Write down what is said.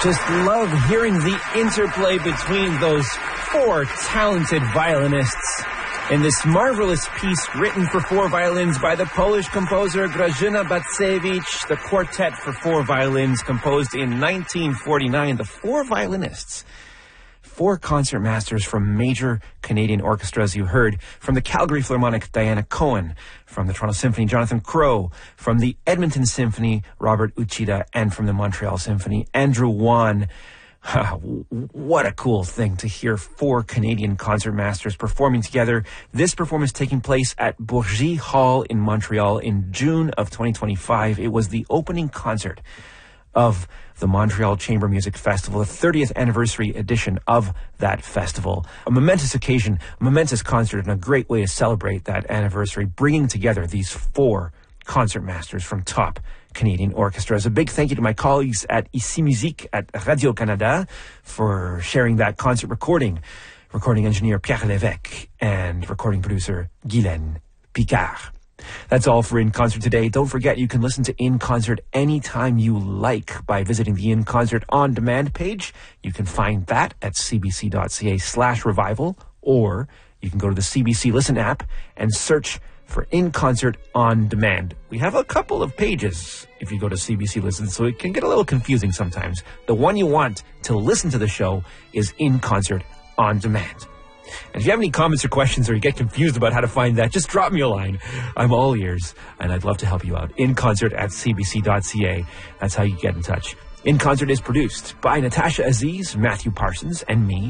Just love hearing the interplay between those four talented violinists in this marvelous piece written for four violins by the Polish composer Grażyna Bacewicz, the quartet for four violins composed in 1949. The four violinists, four concertmasters from major Canadian orchestras. You heard from the Calgary Philharmonic, Diana Cohen; from the Toronto Symphony, Jonathan Crow; from the Edmonton Symphony, Robert Uchida; and from the Montreal Symphony, Andrew Wan. What a cool thing to hear four Canadian concertmasters performing together. This performance taking place at Bourgie Hall in Montreal in June of 2025. It was the opening concert of the Montreal Chamber Music Festival, the 30th anniversary edition of that festival. A momentous occasion, a momentous concert, and a great way to celebrate that anniversary, bringing together these four concertmasters from top Canadian orchestras. A big thank you to my colleagues at Ici Musique at Radio-Canada for sharing that concert recording engineer Pierre Lévesque and recording producer Guylaine Picard. That's all for In Concert today. Don't forget, you can listen to In Concert anytime you like by visiting the In Concert On Demand page. You can find that at cbc.ca/revival, or you can go to the CBC Listen app and search for In Concert On Demand. We have a couple of pages if you go to CBC Listen, so it can get a little confusing sometimes. The one you want to listen to the show is In Concert On Demand. And if you have any comments or questions, or you get confused about how to find that, just drop me a line. I'm all ears, and I'd love to help you out. inconcert@cbc.ca. That's how you get in touch. In Concert is produced by Natasha Aziz, Matthew Parsons, and me,